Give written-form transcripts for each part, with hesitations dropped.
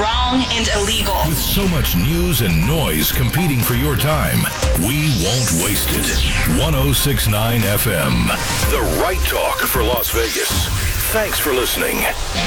wrong and illegal. With so much news and noise competing for your time, we won't waste it. 106.9 FM, the right talk for Las Vegas. Thanks for listening.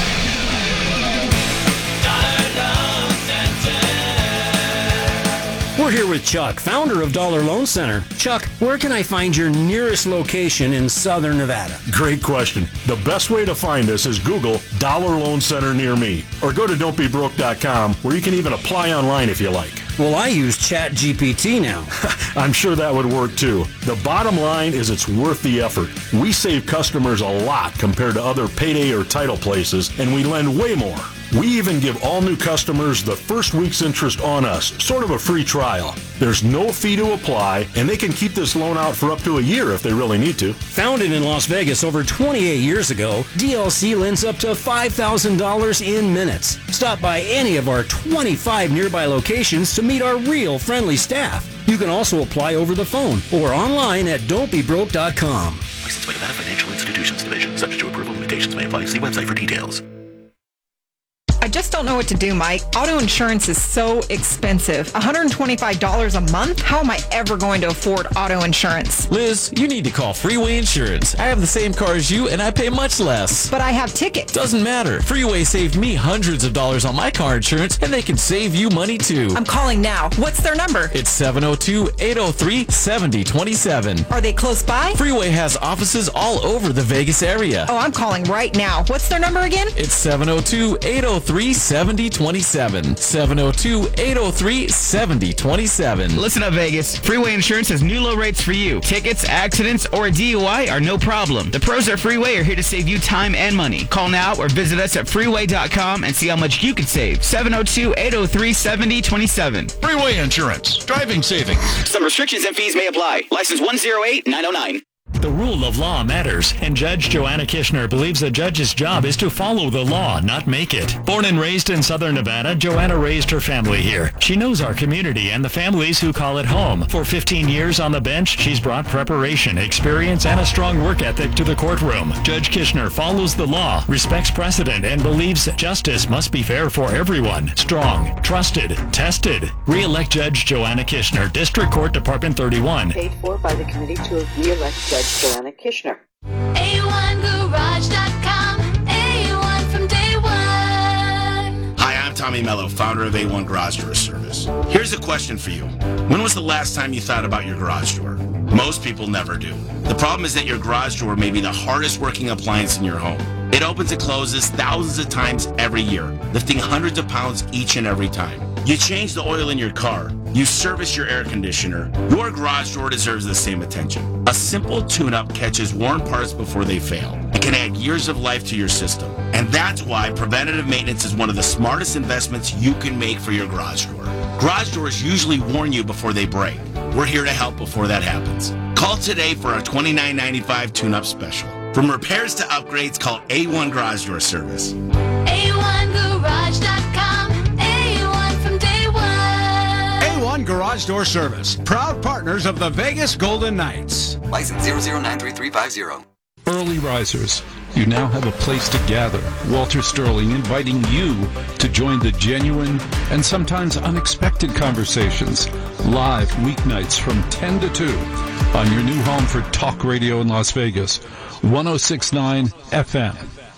We're here with Chuck, founder of Dollar Loan Center. Chuck, where can I find your nearest location in Southern Nevada? Great question. The best way to find us is Google Dollar Loan Center near me, or go to don'tbebroke.com, where you can even apply online if you like. Well, I use ChatGPT now. I'm sure that would work too. The bottom line is it's worth the effort. We save customers a lot compared to other payday or title places, and we lend way more. We even give all new customers the first week's interest on us, sort of a free trial. There's no fee to apply, and they can keep this loan out for up to a year if they really need to. Founded in Las Vegas over 28 years ago, DLC lends up to $5,000 in minutes. Stop by any of our 25 nearby locations to meet our real friendly staff. You can also apply over the phone or online at don'tbebroke.com. Licensed by Nevada Financial Institutions Division. Subject to approval, limitations may apply. See website for details. I just don't know what to do, Mike. Auto insurance is so expensive. $125 a month? How am I ever going to afford auto insurance? Liz, you need to call Freeway Insurance. I have the same car as you, and I pay much less. But I have tickets. Doesn't matter. Freeway saved me hundreds of dollars on my car insurance, and they can save you money too. I'm calling now. What's their number? It's 702-803-7027. Are they close by? Freeway has offices all over the Vegas area. Oh, I'm calling right now. What's their number again? It's 702-803-7027. 702-803-7027. Listen up, Vegas. Freeway Insurance has new low rates for you. Tickets, accidents, or a DUI are no problem. The pros at Freeway are here to save you time and money. Call now or visit us at freeway.com and see how much you could save. 702-803-7027. Freeway Insurance. Driving savings. Some restrictions and fees may apply. License 108909. The rule of law matters, and Judge Joanna Kishner believes a judge's job is to follow the law, not make it. Born and raised in Southern Nevada, Joanna raised her family here. She knows our community and the families who call it home. For 15 years on the bench, she's brought preparation, experience, and a strong work ethic to the courtroom. Judge Kishner follows the law, respects precedent, and believes justice must be fair for everyone. Strong, trusted, tested. Re-elect Judge Joanna Kishner, District Court, Department 31. Paid for by the committee to re-elect Judge Joanna Kishner. A1Garage.com, A1 from day one. Hi, I'm Tommy Mello, founder of A1 Garage Door Service. Here's a question for you. When was the last time you thought about your garage door? Most people never do. The problem is that your garage door may be the hardest working appliance in your home. It opens and closes thousands of times every year, lifting hundreds of pounds each and every time. You change the oil in your car. You service your air conditioner. Your garage door deserves the same attention. A simple tune-up catches worn parts before they fail. It can add years of life to your system. And that's why preventative maintenance is one of the smartest investments you can make for your garage door. Garage doors usually warn you before they break. We're here to help before that happens. Call today for our $29.95 tune-up special. From repairs to upgrades, call A1 Garage Door Service. A1Garage.com, A1 from day one. A1 Garage Door Service, proud partners of the Vegas Golden Knights. License 0093350. Early risers, you now have a place to gather. Walter Sterling inviting you to join the genuine and sometimes unexpected conversations live weeknights from 10 to 2 on your new home for talk radio in Las Vegas, 106.9 FM.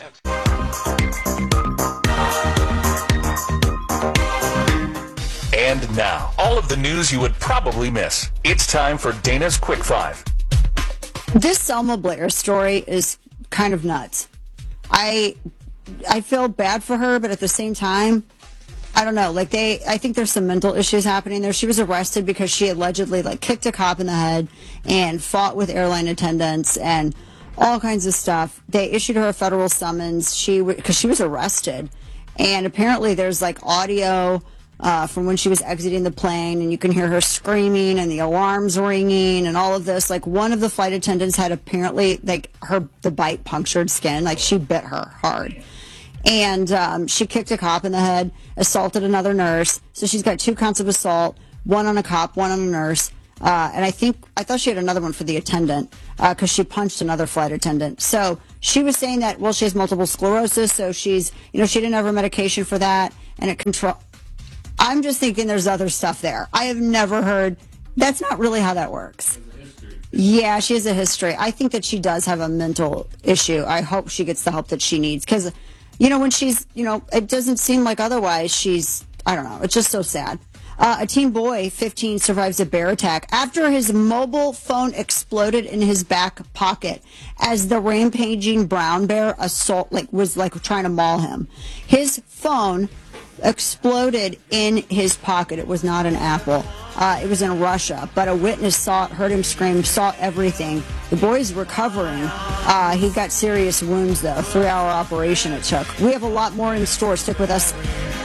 And now, all of the news you would probably miss. It's time for Dana's Quick Five. This Selma Blair story is kind of nuts. I feel bad for her, but at the same time, I don't know. Like I think there's some mental issues happening there. She was arrested because she allegedly kicked a cop in the head and fought with airline attendants and all kinds of stuff. They issued her a federal summons because she was arrested, and apparently there's audio from when she was exiting the plane, and you can hear her screaming and the alarms ringing and all of this. One of the flight attendants had apparently the bite punctured skin, she bit her hard. And she kicked a cop in the head, assaulted another nurse. So she's got 2 counts of assault, one on a cop, one on a nurse. And I thought she had another one for the attendant because she punched another flight attendant. So she was saying that, she has multiple sclerosis, so she didn't have her medication for that. and it control. I'm just thinking there's other stuff there. I have never heard. That's not really how that works. Yeah, she has a history. I think that she does have a mental issue. I hope she gets the help that she needs because, when she's, it doesn't seem like otherwise she's, I don't know. It's just so sad. A teen boy, 15, survives a bear attack after his mobile phone exploded in his back pocket as the rampaging brown bear was trying to maul him. His phone exploded in his pocket. It was not an Apple. It was in Russia, but a witness saw it, heard him scream, saw everything. The boy's recovering. He got serious wounds, though. A 3-hour operation it took. We have a lot more in store. Stick with us.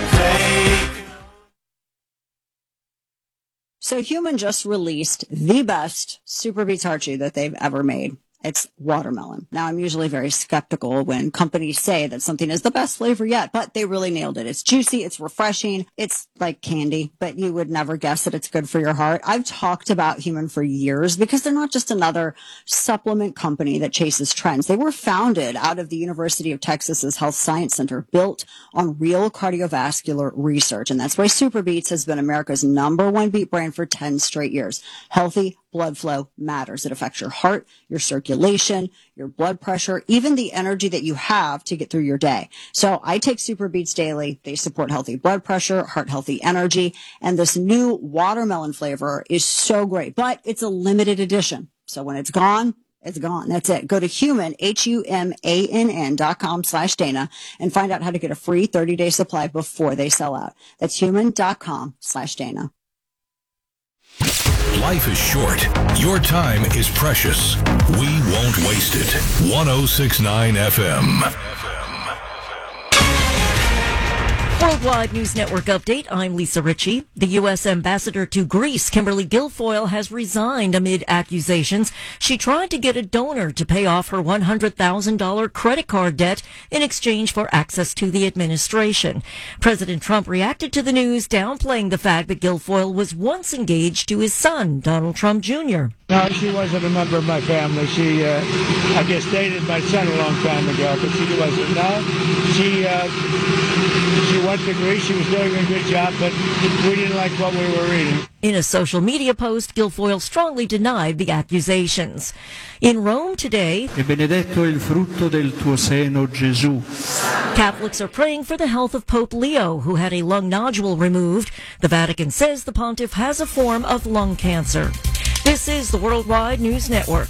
So Human just released the best Super Beets heart chew that they've ever made. It's watermelon. Now, I'm usually very skeptical when companies say that something is the best flavor yet, but they really nailed it. It's juicy. It's refreshing. It's like candy, but you would never guess that it's good for your heart. I've talked about Human for years because they're not just another supplement company that chases trends. They were founded out of the University of Texas's Health Science Center, built on real cardiovascular research. And that's why Super Beets has been America's #1 beet brand for 10 straight years. Healthy blood flow matters. It affects your heart, your circulation, your blood pressure, even the energy that you have to get through your day. So I take Super Beets daily. They support healthy blood pressure, heart healthy energy, and this new watermelon flavor is so great, but it's a limited edition. So when it's gone, it's gone. That's it. Go to humann.com/Dana and find out how to get a free 30-day supply before they sell out. That's human.com/Dana. Life is short. Your time is precious. We won't waste it. 106.9 FM. Worldwide News Network update. I'm Lisa Ritchie. The U.S. ambassador to Greece, Kimberly Guilfoyle, has resigned amid accusations she tried to get a donor to pay off her $100,000 credit card debt in exchange for access to the administration. President Trump reacted to the news, downplaying the fact that Guilfoyle was once engaged to his son, Donald Trump Jr. No, she wasn't a member of my family. She, I guess, dated my son a long time ago, but she wasn't. No, she went to Greece. She was doing a good job, but we didn't like what we were reading. In a social media post, Guilfoyle strongly denied the accusations. In Rome today, E benedetto il frutto del tuo seno, Gesù. Catholics are praying for the health of Pope Leo, who had a lung nodule removed. The Vatican says the pontiff has a form of lung cancer. This is the Worldwide News Network.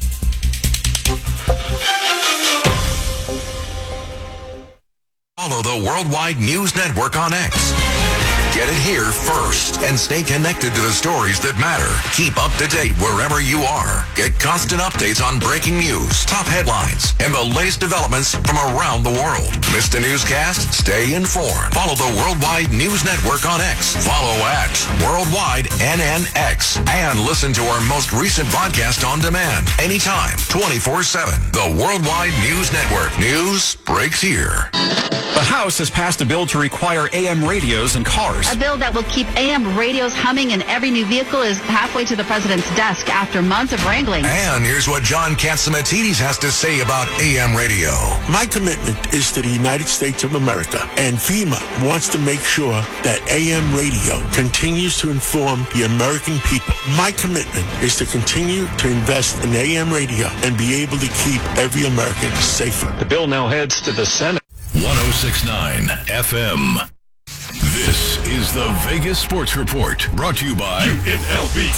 Follow the Worldwide News Network on X. Get it here first and stay connected to the stories that matter. Keep up to date wherever you are. Get constant updates on breaking news, top headlines, and the latest developments from around the world. Missed a newscast? Stay informed. Follow the Worldwide News Network on X. Follow at Worldwide NNX. And listen to our most recent broadcast on demand. Anytime, 24/7. The Worldwide News Network. News breaks here. The House has passed a bill to require AM radios in cars. A bill that will keep AM radios humming in every new vehicle is halfway to the president's desk after months of wrangling. And here's what John Catsimatidis has to say about AM radio. My commitment is to the United States of America, and FEMA wants to make sure that AM radio continues to inform the American people. My commitment is to continue to invest in AM radio and be able to keep every American safer. The bill now heads to the Senate. 106.9 FM. This is the Vegas Sports Report, brought to you by UNLV.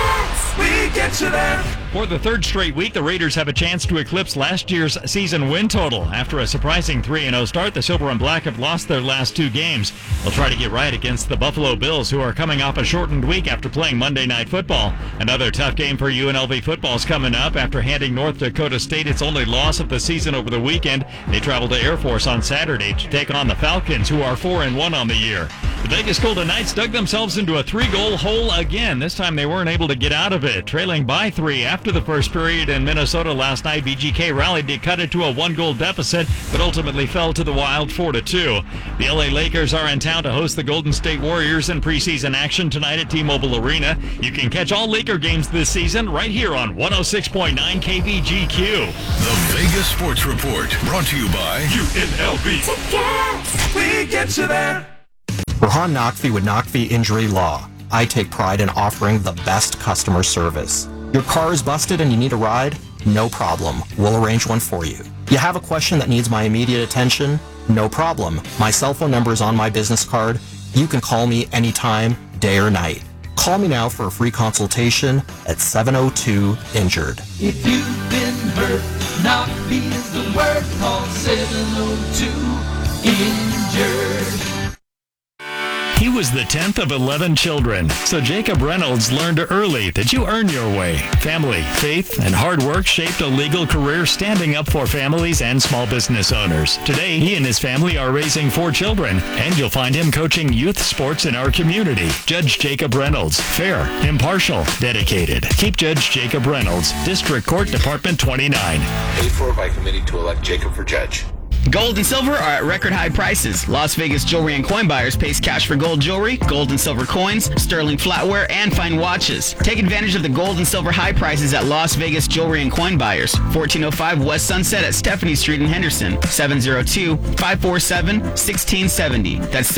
We get you there. For the third straight week, the Raiders have a chance to eclipse last year's season win total. After a surprising 3-0 start, the Silver and Black have lost their last 2 games. They'll try to get right against the Buffalo Bills, who are coming off a shortened week after playing Monday Night Football. Another tough game for UNLV football is coming up. After handing North Dakota State its only loss of the season over the weekend, they travel to Air Force on Saturday to take on the Falcons, who are 4-1 on the year. The Vegas Golden Knights dug themselves into a 3-goal hole again. This time they weren't able to get out of it. Trailing by 3 after the first period in Minnesota last night, VGK rallied to cut it to a 1-goal deficit, but ultimately fell to the Wild 4-2. The LA Lakers are in town to host the Golden State Warriors in preseason action tonight at T-Mobile Arena. You can catch all Laker games this season right here on 106.9 KVGQ. The Vegas Sports Report, brought to you by UNLV. We get you there. Rahan Naqvi with Naqvi Injury Law. I take pride in offering the best customer service. Your car is busted and you need a ride? No problem. We'll arrange one for you. You have a question that needs my immediate attention? No problem. My cell phone number is on my business card. You can call me anytime, day or night. Call me now for a free consultation at 702-INJURED. If you've been hurt, Naqvi is the word. Call 702-INJURED. He was the 10th of 11 children, so Jacob Reynolds learned early that you earn your way. Family, faith, and hard work shaped a legal career standing up for families and small business owners. Today, he and his family are raising 4 children, and you'll find him coaching youth sports in our community. Judge Jacob Reynolds, fair, impartial, dedicated. Keep Judge Jacob Reynolds, District Court, Department 29. Paid for by committee to elect Jacob for judge. Gold and silver are at record high prices. Las Vegas Jewelry and Coin Buyers pays cash for gold jewelry, gold and silver coins, sterling flatware, and fine watches. Take advantage of the gold and silver high prices at Las Vegas Jewelry and Coin Buyers. 1405 West Sunset at Stephanie Street in Henderson. 702-547-1670. That's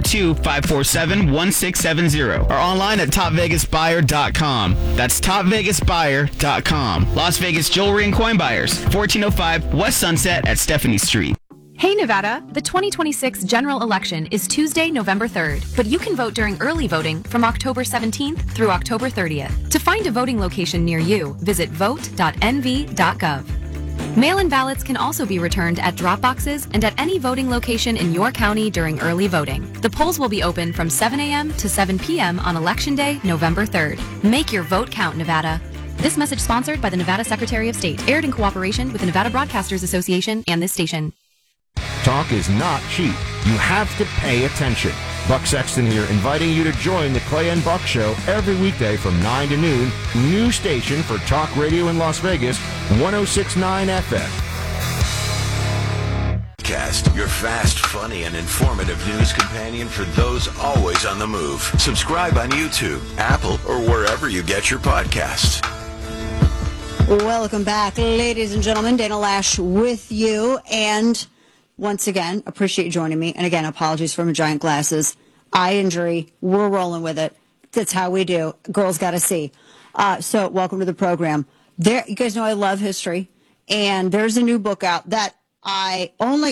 702-547-1670. Or online at topvegasbuyer.com. That's topvegasbuyer.com. Las Vegas Jewelry and Coin Buyers. 1405 West Sunset at Stephanie Street. Hey Nevada, the 2026 general election is Tuesday, November 3rd, but you can vote during early voting from October 17th through October 30th. To find a voting location near you, visit vote.nv.gov. Mail-in ballots can also be returned at drop boxes and at any voting location in your county during early voting. The polls will be open from 7 a.m. to 7 p.m. on Election Day, November 3rd. Make your vote count, Nevada. This message sponsored by the Nevada Secretary of State, aired in cooperation with the Nevada Broadcasters Association and this station. Talk is not cheap. You have to pay attention. Buck Sexton here, inviting you to join the Clay and Buck Show every weekday from 9 to noon. New station for talk radio in Las Vegas, 106.9 FM. Cast, your fast, funny, and informative news companion for those always on the move. Subscribe on YouTube, Apple, or wherever you get your podcasts. Welcome back, ladies and gentlemen. Dana Lash with you, and once again, appreciate you joining me. And again, apologies for my giant glasses. Eye injury. We're rolling with it. That's how we do. Girls got to see. So welcome to the program. You guys know I love history, and there's a new book out that I'm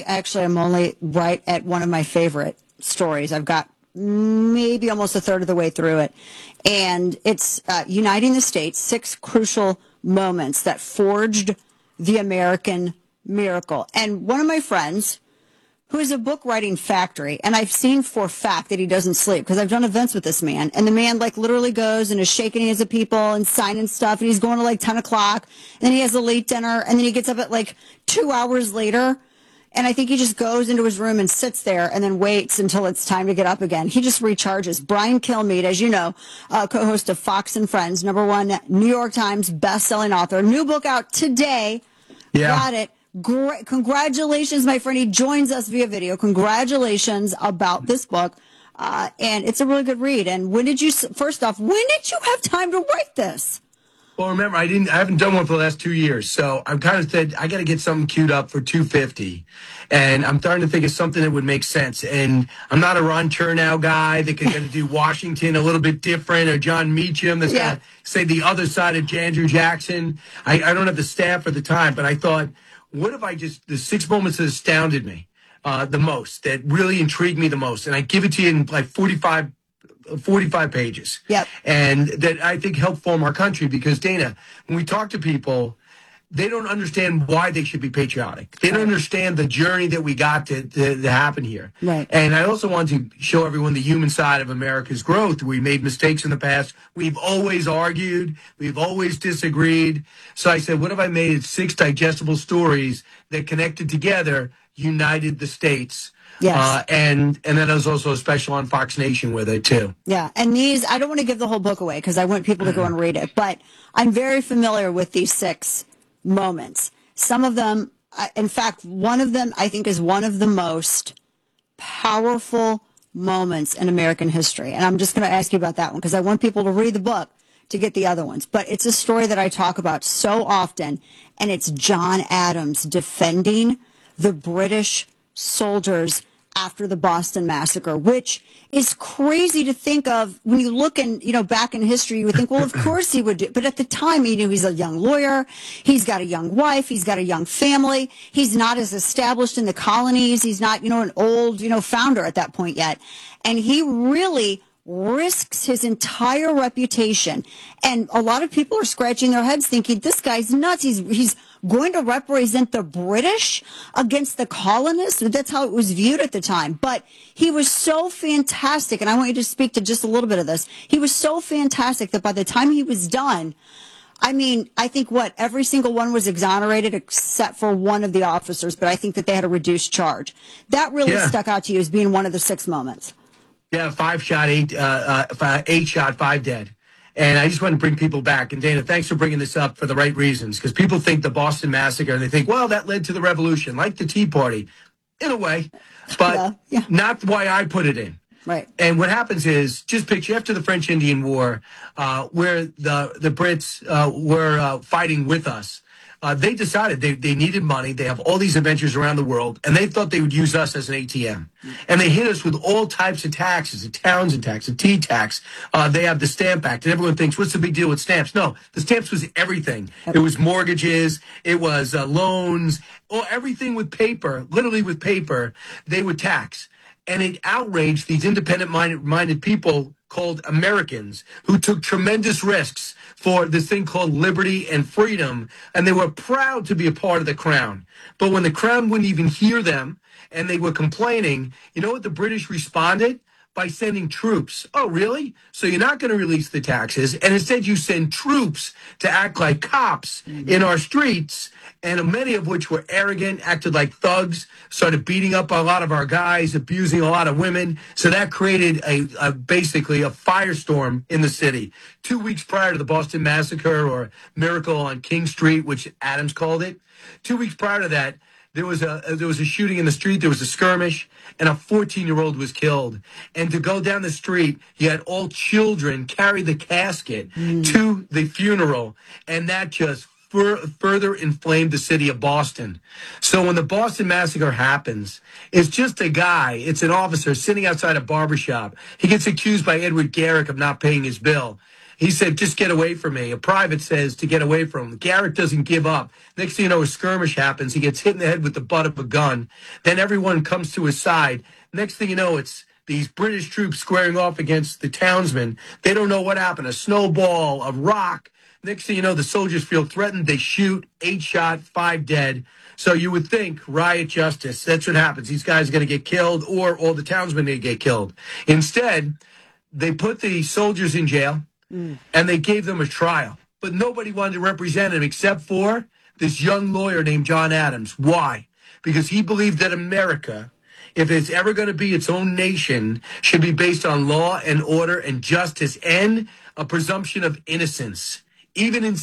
only right at one of my favorite stories. I've got maybe almost a third of the way through it. And it's Uniting the States, 6 Crucial Moments That Forged the American Miracle. And one of my friends, who is a book writing factory, and I've seen for a fact that he doesn't sleep because I've done events with this man, and the man literally goes and is shaking hands with people and signing stuff, and he's going to 10 o'clock, and then he has a late dinner, and then he gets up at 2 hours later, and I think he just goes into his room and sits there and then waits until it's time to get up again. He just recharges. Brian Kilmeade, as you know, co-host of Fox and Friends, #1 New York Times best-selling author, new book out today. Yeah. Got it. Great. Congratulations, my friend. He joins us via video. Congratulations about this book. And it's a really good read. And when did you have time to write this? Well, remember, I haven't done one for the last 2 years. So I've kind of said, I got to get something queued up for 250. And I'm starting to think of something that would make sense. And I'm not a Ron Chernow guy that can do Washington a little bit different, or John Meacham that's going to say the other side of Andrew Jackson. I don't have the staff or the time, but I thought, what if the 6 moments that astounded me the most, that really intrigued me the most, and I give it to you in 45 pages. Yep. And that I think help form our country, because, Dana, when we talk to people, they don't understand why they should be patriotic. They don't understand the journey that we got to happen here. Right. And I also want to show everyone the human side of America's growth. We made mistakes in the past. We've always argued. We've always disagreed. So I said, what if I made 6 digestible stories that connected together, united the states? Yes. And then there's also a special on Fox Nation with it, too. Yeah. And these, I don't want to give the whole book away because I want people to go and read it. But I'm very familiar with these 6 moments. Some of them, in fact, one of them I think is one of the most powerful moments in American history. And I'm just going to ask you about that one because I want people to read the book to get the other ones. But it's a story that I talk about so often, and it's John Adams defending the British soldiers after the Boston Massacre, which is crazy to think of when you look in, back in history. You would think, well, of course he would do. But at the time, he's a young lawyer. He's got a young wife. He's got a young family. He's not as established in the colonies. He's not, an old, founder at that point yet. And he really risks his entire reputation. And a lot of people are scratching their heads thinking, this guy's nuts. He's going to represent the British against the colonists. That's how it was viewed at the time. But he was so fantastic, and I want you to speak to just a little bit of this. He was so fantastic that by the time he was done, I think every single one was exonerated except for one of the officers, but I think that they had a reduced charge. That really stuck out to you as being one of the 6 moments. Yeah, 5 shot, 8 shot, 5 dead. And I just want to bring people back. And Dana, thanks for bringing this up for the right reasons, because people think the Boston Massacre, and they think, well, that led to the revolution, like the Tea Party, in a way, but not why I put it in. Right. And what happens is, just picture after the French Indian War, where the Brits were fighting with us. They decided they needed money. They have all these adventures around the world, and they thought they would use us as an ATM. And they hit us with all types of taxes, a Townsend tax, a tea tax. They have the Stamp Act, and everyone thinks, what's the big deal with stamps? No, the stamps was everything. It was mortgages, it was loans, everything with paper, literally with paper, they would tax. And it outraged these independent-minded people called Americans who took tremendous risks for this thing called liberty and freedom, and they were proud to be a part of the Crown. But when the Crown wouldn't even hear them and they were complaining, you know what the British responded? By sending troops. Oh, really? So you're not going to release the taxes, and instead you send troops to act like cops in our streets, and many of which were arrogant, acted like thugs, started beating up a lot of our guys, abusing a lot of women. So that created basically a firestorm in the city. 2 weeks prior to the Boston Massacre, or Miracle on King Street, which Adams called it, 2 weeks prior to that, there was a shooting in the street. There was a skirmish, and a 14-year-old was killed. And to go down the street, you had all children carry the casket to the funeral, and that just further inflamed the city of Boston. So when the Boston Massacre happens, it's just a guy, it's an officer sitting outside a barbershop. He gets accused by Edward Garrick of not paying his bill. He said, just get away from me. A private says to get away from him. Garrett doesn't give up. Next thing you know, a skirmish happens. He gets hit in the head with the butt of a gun. Then everyone comes to his side. Next thing you know, it's these British troops squaring off against the townsmen. They don't know what happened. A snowball, a rock. Next thing you know, the soldiers feel threatened. They shoot, 8 shot, 5 dead. So you would think riot justice. That's what happens. These guys are going to get killed, or all the townsmen they get killed. Instead, they put the soldiers in jail. And they gave them a trial. But nobody wanted to represent him except for this young lawyer named John Adams. Why? Because he believed that America, if it's ever going to be its own nation, should be based on law and order and justice and a presumption of innocence, even in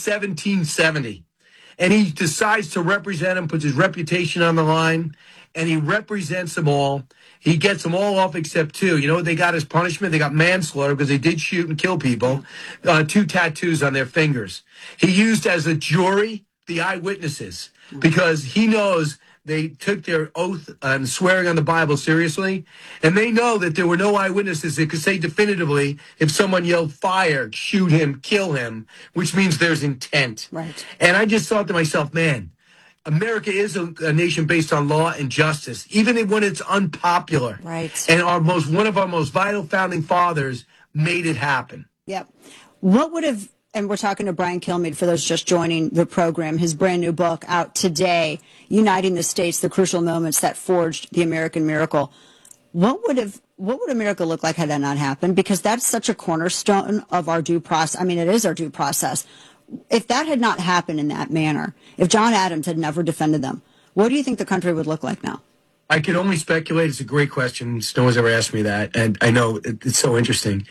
1770. And he decides to represent him, puts his reputation on the line, and he represents them all. He gets them all off except 2. You know what they got as punishment? They got manslaughter because they did shoot and kill people. 2 tattoos on their fingers. He used as a jury the eyewitnesses because he knows they took their oath and swearing on the Bible seriously. And they know that there were no eyewitnesses that could say definitively if someone yelled fire, shoot him, kill him, which means there's intent. Right. And I just thought to myself, man, America is a nation based on law and justice, even when it's unpopular. Right. And one of our most vital founding fathers made it happen. Yep. What would have, and we're talking to Brian Kilmeade for those just joining the program, his brand new book out today, Uniting the States, the Crucial Moments That Forged the American Miracle. What would America look like had that not happened? Because that's such a cornerstone of our due process. I mean, it is our due process. If that had not happened in that manner, if John Adams had never defended them, what do you think the country would look like now? I can only speculate. It's a great question. No one's ever asked me that. And I know it's so interesting.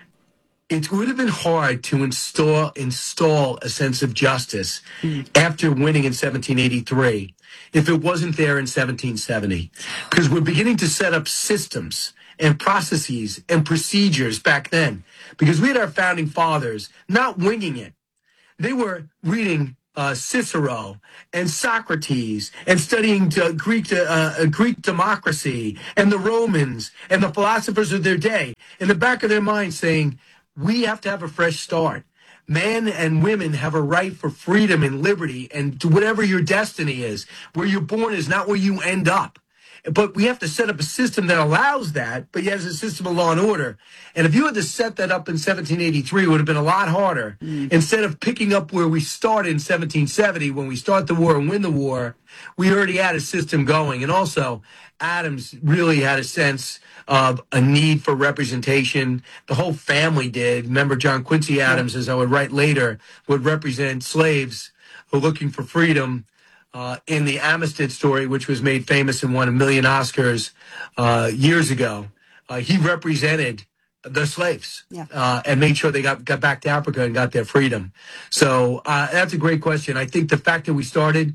It would have been hard to install a sense of justice after winning in 1783 if it wasn't there in 1770. Because we're beginning to set up systems and processes and procedures back then. Because we had our founding fathers not winging it. They were reading Cicero and Socrates and studying Greek democracy and the Romans and the philosophers of their day in the back of their mind saying, we have to have a fresh start. Men and women have a right for freedom and liberty and to whatever your destiny is. Where you're born is not where you end up. But we have to set up a system that allows that, but yet has a system of law and order. And if you had to set that up in 1783, it would have been a lot harder. Instead of picking up where we started in 1770, when we start the war and win the war, we already had a system going. And also, Adams really had a sense of a need for representation. The whole family did. Remember, John Quincy Adams, as I would write later, would represent slaves who were looking for freedom. In the Amistad story, which was made famous and won a million Oscars years ago, he represented the slaves and made sure they got back to Africa and got their freedom. So that's a great question. I think the fact that we started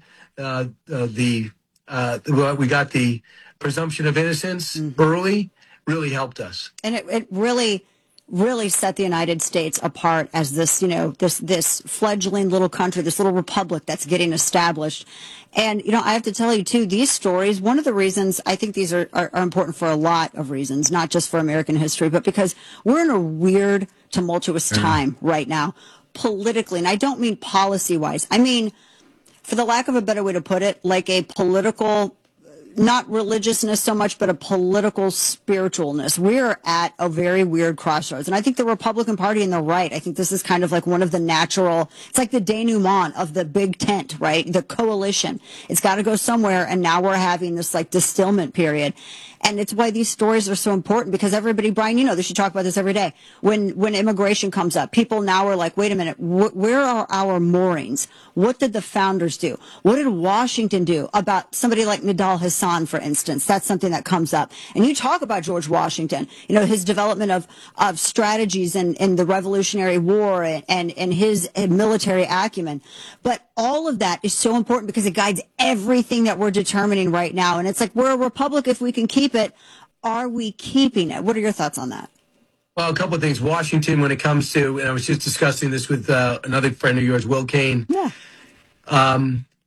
we got the presumption of innocence early really helped us. And it really set the United States apart as this, this fledgling little country, this little republic that's getting established. And, I have to tell you, too, these stories, one of the reasons I think these are important for a lot of reasons, not just for American history, but because we're in a weird, tumultuous time right now, politically. And I don't mean policy-wise. I mean, for the lack of a better way to put it, like a political, not religiousness so much, but a political spiritualness. We're at a very weird crossroads. And I think the Republican Party and the right, I think this is kind of like one of the natural, it's like the denouement of the big tent, right? The coalition. It's got to go somewhere. And now we're having this like distillment period. And it's why these stories are so important because everybody, Brian, they should talk about this every day. When immigration comes up, people now are like, wait a minute, where are our moorings? What did the founders do? What did Washington do about somebody like Nidal Hasan, for instance? That's something that comes up. And you talk about George Washington, his development of strategies in the Revolutionary War and his military acumen. But all of that is so important because it guides everything that we're determining right now. And it's like, we're a republic if we can keep it. Are we keeping it? What are your thoughts on that? Well, a couple of things. Washington, when it comes to, and I was just discussing this with another friend of yours, Will Kane. Yeah.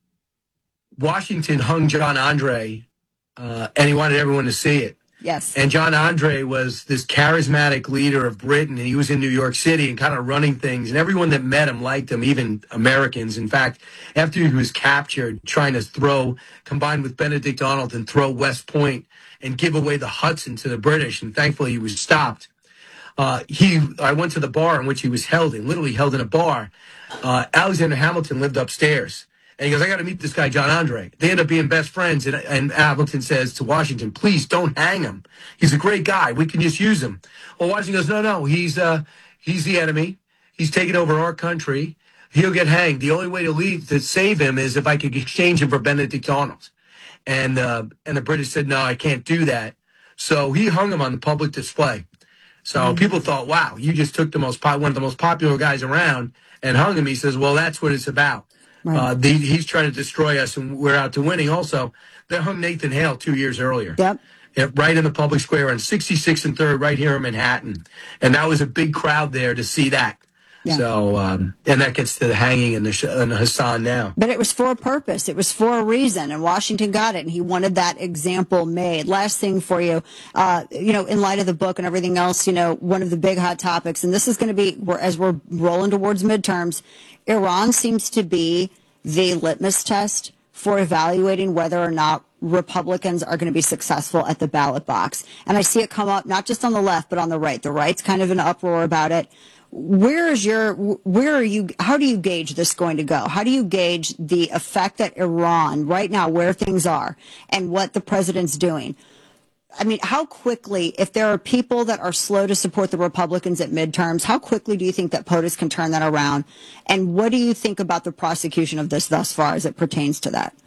Washington hung John Andre, and he wanted everyone to see it. Yes. And John Andre was this charismatic leader of Britain, and he was in New York City and kind of running things, and everyone that met him liked him, even Americans. In fact, after he was captured, trying to combine with Benedict Arnold and throw West Point and give away the Hudson to the British, and thankfully he was stopped. I went to the bar in which he was held in, literally held in a bar. Alexander Hamilton lived upstairs. And he goes, I got to meet this guy, John Andre. They end up being best friends. And Hamilton says to Washington, please don't hang him. He's a great guy. We can just use him. Well, Washington goes, no, he's the enemy. He's taking over our country. He'll get hanged. The only way to save him is if I could exchange him for Benedict Arnold. And the British said, no, I can't do that. So he hung him on the public display. So people thought, wow, you just took one of the most popular guys around and hung him. He says, well, that's what it's about. Right. He's trying to destroy us, and we're out to winning. Also, they hung Nathan Hale 2 years earlier. Yep. Right in the public square on 66th and 3rd, right here in Manhattan. And that was a big crowd there to see that. Yeah. So, and that gets to the hanging and the Hassan now. But it was for a purpose. It was for a reason, and Washington got it, and he wanted that example made. Last thing for you, in light of the book and everything else, one of the big hot topics, and this is going to be, as we're rolling towards midterms, Iran seems to be the litmus test for evaluating whether or not Republicans are going to be successful at the ballot box. And I see it come up not just on the left, but on the right. The right's kind of in an uproar about it. How do you gauge this going to go? How do you gauge the effect that Iran, right now, where things are, and what the president's doing? I mean, how quickly, if there are people that are slow to support the Republicans at midterms, how quickly do you think that POTUS can turn that around? And what do you think about the prosecution of this thus far as it pertains to that?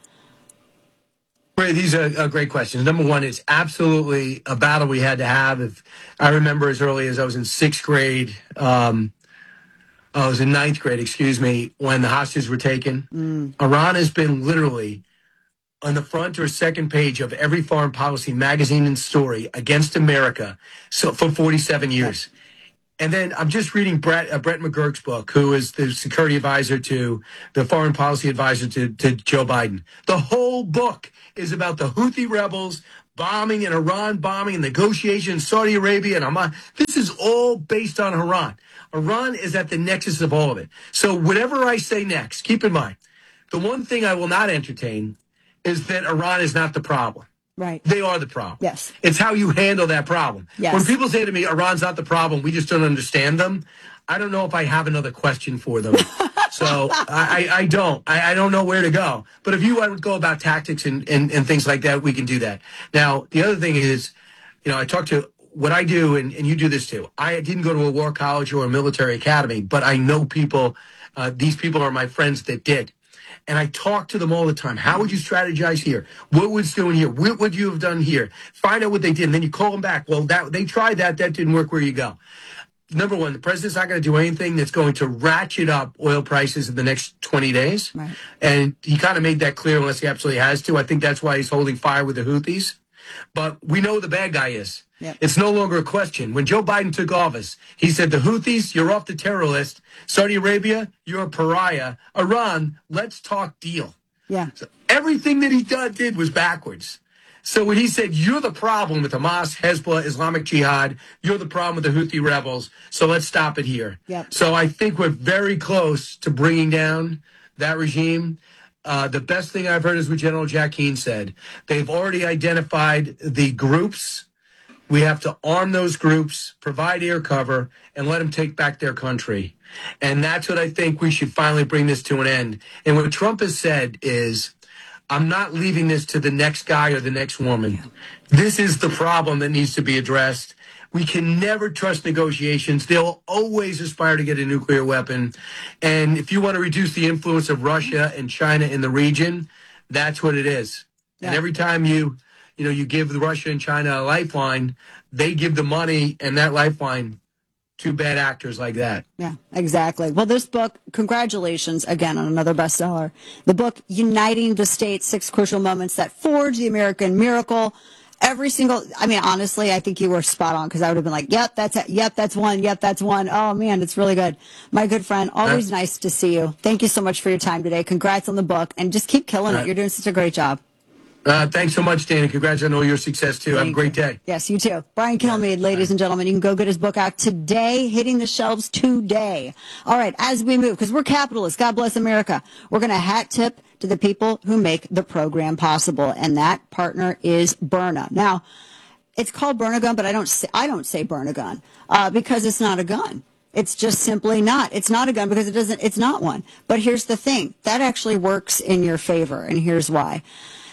Ray, these are great questions. Number one, it's absolutely a battle we had to have. I remember as early as I was in 6th grade, I was in 9th grade, when the hostages were taken. Iran has been literally on the front or second page of every foreign policy magazine and story against America for 47 years. And then I'm just reading Brett McGurk's book, who is the security advisor to the foreign policy advisor to Joe Biden. The whole book is about the Houthi rebels bombing and Iran bombing and negotiations, Saudi Arabia and Oman. This is all based on Iran. Iran is at the nexus of all of it. So whatever I say next, keep in mind, the one thing I will not entertain is that Iran is not the problem. Right. They are the problem. Yes. It's how you handle that problem. Yes. When people say to me, Iran's not the problem, we just don't understand them, I don't know if I have another question for them. So I don't. I don't know where to go. But if you want to go about tactics and things like that, we can do that. Now, the other thing is, I talk to what I do, and you do this too. I didn't go to a war college or a military academy, but I know people. These people are my friends that did. And I talk to them all the time. How would you strategize here? What was doing here? What would you have done here? Find out what they did. And then you call them back. Well, they tried that. That didn't work. Where you go? Number one, the president's not going to do anything that's going to ratchet up oil prices in the next 20 days. Right. And he kind of made that clear unless he absolutely has to. I think that's why he's holding fire with the Houthis. But we know who the bad guy is. Yep. It's no longer a question. When Joe Biden took office, he said, the Houthis, you're off the terror list. Saudi Arabia, you're a pariah. Iran, let's talk deal. Yeah. So everything that he did was backwards. So when he said, you're the problem with Hamas, Hezbollah, Islamic Jihad, you're the problem with the Houthi rebels, so let's stop it here. Yep. So I think we're very close to bringing down that regime. The best thing I've heard is what General Jack Keane said. They've already identified the groups. We have to arm those groups, provide air cover, and let them take back their country. And that's what I think we should finally bring this to an end. And what Trump has said is, I'm not leaving this to the next guy or the next woman. This is the problem that needs to be addressed. We can never trust negotiations. They'll always aspire to get a nuclear weapon. And if you want to reduce the influence of Russia and China in the region, that's what it is. Yeah. And every time you give Russia and China a lifeline, they give the money and that lifeline to bad actors like that. Yeah, exactly. Well, this book, congratulations again on another bestseller. The book, Uniting the States, 6 Crucial Moments That Forged the American Miracle. Honestly, I think you were spot on because I would have been like, yep, that's it. Yep, that's one. Yep, that's one. Oh, man, it's really good. My good friend, always nice to see you. Thank you so much for your time today. Congrats on the book and just keep killing it. You're doing such a great job. Thanks so much, Dana. Congrats on all your success, too. Have a great day. Yes, you too. Brian Kilmeade, ladies and gentlemen, you can go get his book out today, hitting the shelves today. All right, as we move, because we're capitalists, God bless America, we're going to hat tip to the people who make the program possible, and that partner is Byrna. Now, it's called Byrna-Gun, but I don't say Byrna-Gun because it's not a gun. It's just simply not. It's not a gun because it's not one. But here's the thing. That actually works in your favor, and here's why.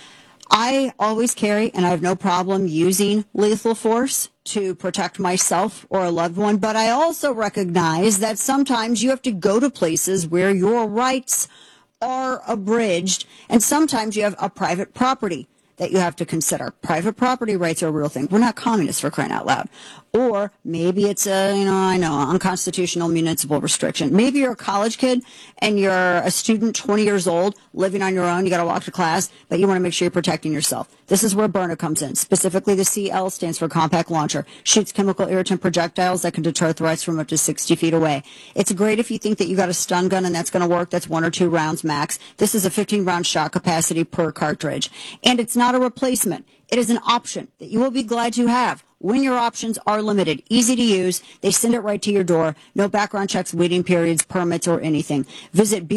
I always carry, and I have no problem using lethal force to protect myself or a loved one, but I also recognize that sometimes you have to go to places where your rights are abridged, and sometimes you have a private property that you have to consider. Private property rights are a real thing. We're not communists, for crying out loud. Or maybe it's unconstitutional municipal restriction. Maybe you're a college kid and you're a student, 20 years old, living on your own. You got to walk to class, but you want to make sure you're protecting yourself. This is where Byrna comes in. Specifically, the CL stands for Compact Launcher. Shoots chemical irritant projectiles that can deter threats from up to 60 feet away. It's great if you think that you got a stun gun and that's going to work. That's 1 or 2 rounds max. This is a 15-round shot capacity per cartridge. And it's not a replacement. It is an option that you will be glad to have when your options are limited. Easy to use. They send it right to your door. No background checks, waiting periods, permits, or anything. Visit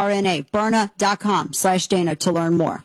Byrna.com/Dana to learn more.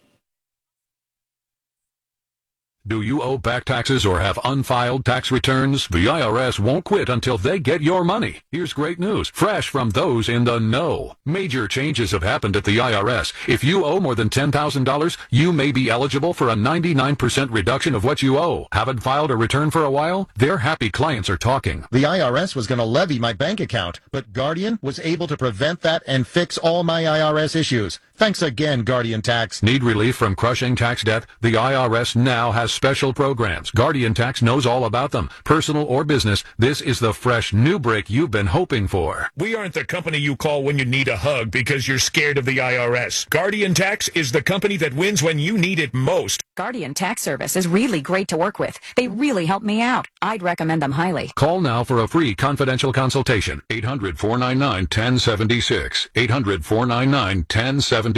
Do you owe back taxes or have unfiled tax returns? The IRS won't quit until they get your money. Here's great news, fresh from those in the know. Major changes have happened at the IRS. If you owe more than $10,000, you may be eligible for a 99% reduction of what you owe. Haven't filed a return for a while? Their happy clients are talking. The IRS was going to levy my bank account, but Guardian was able to prevent that and fix all my IRS issues. Thanks again, Guardian Tax. Need relief from crushing tax debt? The IRS now has special programs. Guardian Tax knows all about them. Personal or business, this is the fresh new break you've been hoping for. We aren't the company you call when you need a hug because you're scared of the IRS. Guardian Tax is the company that wins when you need it most. Guardian Tax Service is really great to work with. They really help me out. I'd recommend them highly. Call now for a free confidential consultation. 800-499-1076. 800-499-1076.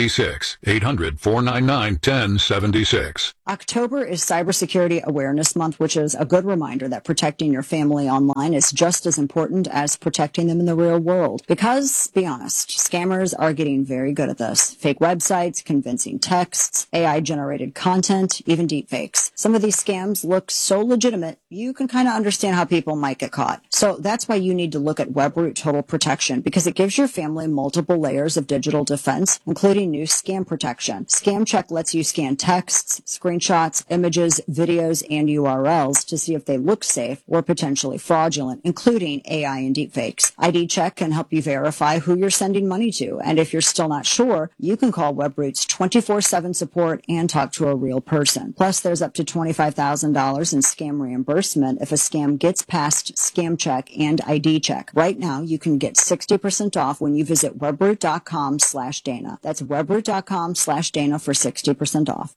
800-499-1076. October is Cybersecurity Awareness Month, which is a good reminder that protecting your family online is just as important as protecting them in the real world. Because, be honest, scammers are getting very good at this. Fake websites, convincing texts, AI-generated content, even deepfakes. Some of these scams look so legitimate, you can kind of understand how people might get caught. So that's why you need to look at Webroot Total Protection, because it gives your family multiple layers of digital defense, including new scam protection. Scam Check lets you scan texts, screenshots, images, videos, and URLs to see if they look safe or potentially fraudulent, including AI and deepfakes. ID Check can help you verify who you're sending money to, and if you're still not sure, you can call Webroot's 24/7 support and talk to a real person. Plus, there's up to $25,000 in scam reimbursement if a scam gets past Scam Check and ID Check. Right now, you can get 60% off when you visit webroot.com/Dana. That's webroot.com/Dana for 60% off.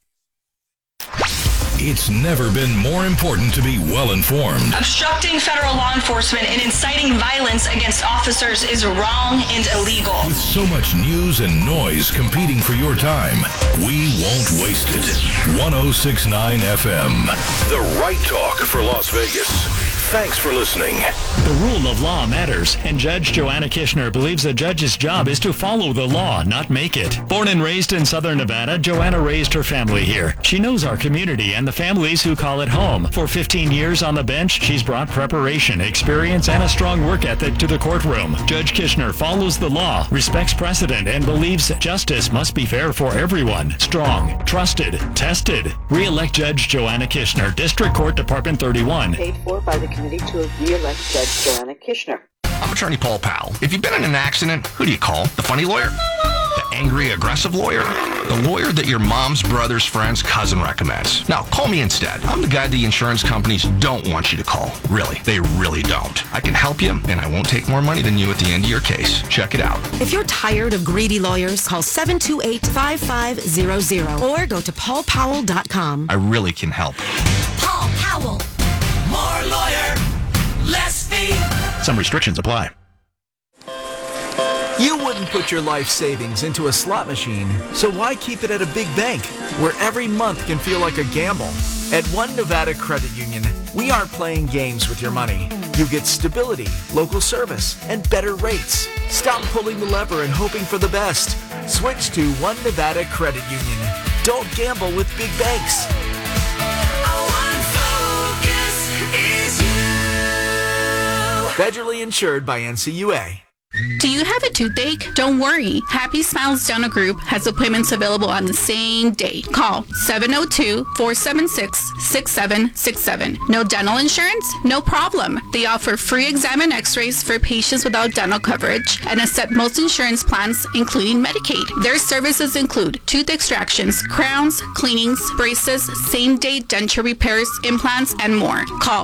It's never been more important to be well informed. Obstructing federal law enforcement and inciting violence against officers is wrong and illegal. With so much news and noise competing for your time, we won't waste it. 106.9 FM. The right talk for Las Vegas. Thanks for listening. The rule of law matters, and Judge Joanna Kishner believes a judge's job is to follow the law, not make it. Born and raised in Southern Nevada, Joanna raised her family here. She knows our community and the families who call it home. For 15 years on the bench, she's brought preparation, experience, and a strong work ethic to the courtroom. Judge Kishner follows the law, respects precedent, and believes justice must be fair for everyone. Strong, trusted, tested. Re-elect Judge Joanna Kishner, District Court, Department 31. Paid for by the committee to re-elect Judge Joanna Kishner. I'm Attorney Paul Powell. If you've been in an accident, who do you call? The funny lawyer? The angry, aggressive lawyer? The lawyer that your mom's brother's friend's cousin recommends. Now, call me instead. I'm the guy the insurance companies don't want you to call. Really, they really don't. I can help you, and I won't take more money than you at the end of your case. Check it out. If you're tired of greedy lawyers, call 728-5500 or go to paulpowell.com. I really can help. Paul Powell. More lawyer, less fee. Some restrictions apply. You wouldn't put your life savings into a slot machine, so why keep it at a big bank where every month can feel like a gamble? At One Nevada Credit Union, we aren't playing games with your money. You get stability, local service, and better rates. Stop pulling the lever and hoping for the best. Switch to One Nevada Credit Union. Don't gamble with big banks. Federally insured by NCUA. Do you have a toothache? Don't worry. Happy Smiles Dental Group has appointments available on the same day. Call 702-476-6767. No dental insurance? No problem. They offer free exam and x-rays for patients without dental coverage and accept most insurance plans, including Medicaid. Their services include tooth extractions, crowns, cleanings, braces, same-day denture repairs, implants, and more. Call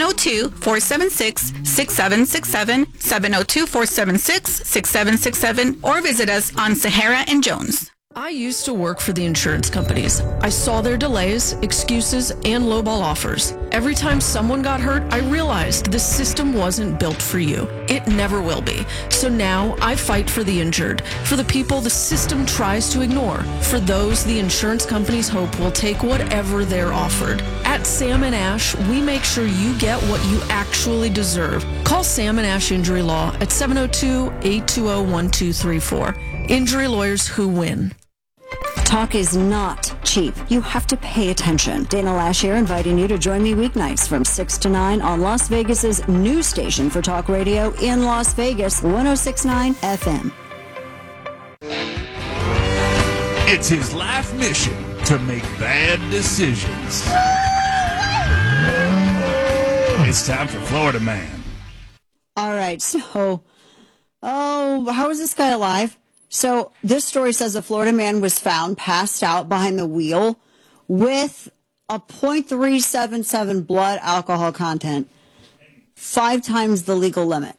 702-476-6767, 702-476-6767, or visit us on Sahara and Jones. I used to work for the insurance companies. I saw their delays, excuses, and lowball offers. Every time someone got hurt, I realized the system wasn't built for you. It never will be. So now I fight for the injured, for the people the system tries to ignore, for those the insurance companies hope will take whatever they're offered. At Sam & Ash, we make sure you get what you actually deserve. Call Sam & Ash Injury Law at 702-820-1234. Injury lawyers who win. Talk is not cheap. You have to pay attention. Dana Lash here, inviting you to join me weeknights from 6 to 9 on Las Vegas's new station for talk radio in Las Vegas, 106.9 FM. It's his life mission to make bad decisions. It's time for Florida Man. All right, so, how is this guy alive? So this story says a Florida man was found passed out behind the wheel with a .377 blood alcohol content, 5 times the legal limit.